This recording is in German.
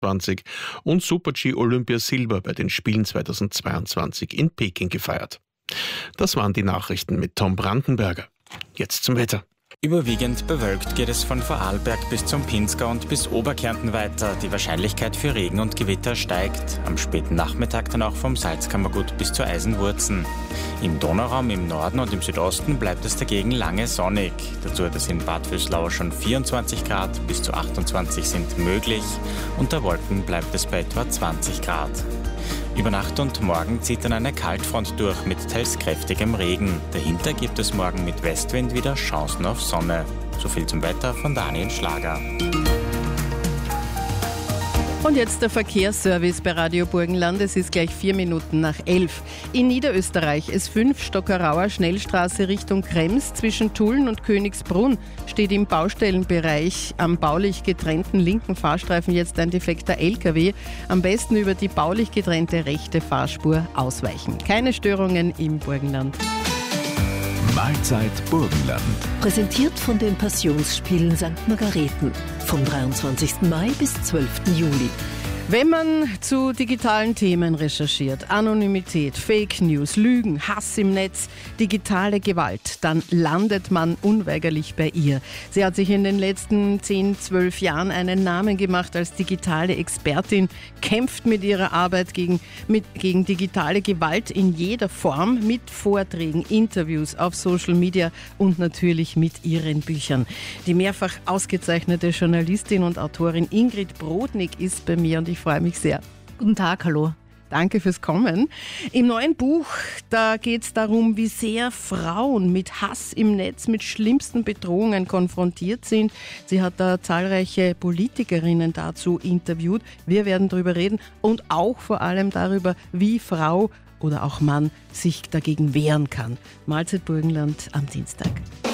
2020 und Super-G Olympia Silber bei den Spielen 2022 in Peking gefeiert. Das waren die Nachrichten mit Tom Brandenberger. Jetzt zum Wetter. Überwiegend bewölkt geht es von Vorarlberg bis zum Pinzgau und bis Oberkärnten weiter. Die Wahrscheinlichkeit für Regen und Gewitter steigt. Am späten Nachmittag dann auch vom Salzkammergut bis zur Eisenwurzen. Im Donauraum im Norden und im Südosten bleibt es dagegen lange sonnig. Dazu hat es in Bad Vöslau schon 24 Grad, bis zu 28 sind möglich. Unter Wolken bleibt es bei etwa 20 Grad. Über Nacht und morgen zieht dann eine Kaltfront durch mit teils kräftigem Regen. Dahinter gibt es morgen mit Westwind wieder Chancen auf Sonne. So viel zum Wetter von Daniel Schlager. Und jetzt der Verkehrsservice bei Radio Burgenland. Es ist gleich 11:04. In Niederösterreich S5 Stockerauer Schnellstraße Richtung Krems zwischen Tulln und Königsbrunn steht im Baustellenbereich am baulich getrennten linken Fahrstreifen jetzt ein defekter LKW. Am besten über die baulich getrennte rechte Fahrspur ausweichen. Keine Störungen im Burgenland. Mahlzeit Burgenland. Präsentiert von den Passionsspielen St. Margareten. Vom 23. Mai bis 12. Juli. Wenn man zu digitalen Themen recherchiert, Anonymität, Fake News, Lügen, Hass im Netz, digitale Gewalt, dann landet man unweigerlich bei ihr. Sie hat sich in den letzten 10, 12 Jahren einen Namen gemacht als digitale Expertin, kämpft mit ihrer Arbeit gegen digitale Gewalt in jeder Form, mit Vorträgen, Interviews auf Social Media und natürlich mit ihren Büchern. Die mehrfach ausgezeichnete Journalistin und Autorin Ingrid Brodnik ist bei mir und ich freue mich sehr. Guten Tag, hallo. Danke fürs Kommen. Im neuen Buch, da geht es darum, wie sehr Frauen mit Hass im Netz, mit schlimmsten Bedrohungen konfrontiert sind. Sie hat da zahlreiche Politikerinnen dazu interviewt. Wir werden darüber reden und auch vor allem darüber, wie Frau oder auch Mann sich dagegen wehren kann. Mahlzeit Burgenland am Dienstag.